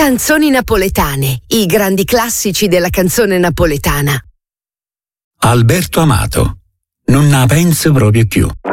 Canzoni napoletane, i grandi classici della canzone napoletana. Alberto Amato, non la penso proprio più.